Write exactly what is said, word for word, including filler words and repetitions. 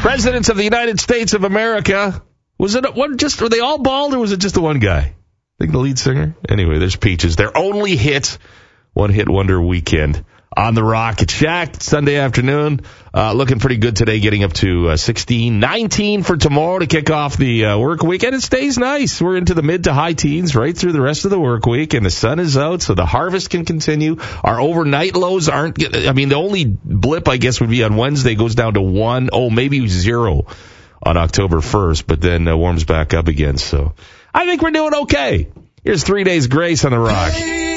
Presidents of the United States of America. Was it one just, were they all bald or was it just the one guy? I think the lead singer. Anyway, there's Peaches. Their only hit, one hit wonder weekend on the Rock. It's Shaq Sunday afternoon. Uh, looking pretty good today, getting up to uh, sixteen, nineteen for tomorrow to kick off the uh, work week. And it stays nice. We're into the mid to high teens right through the rest of the work week, and the sun is out, so the harvest can continue. Our overnight lows aren't, I mean, the only blip, I guess, would be on Wednesday, goes down to one, oh, maybe zero on October first, but then uh, warms back up again. So I think we're doing okay. Here's Three Days Grace on the Rock.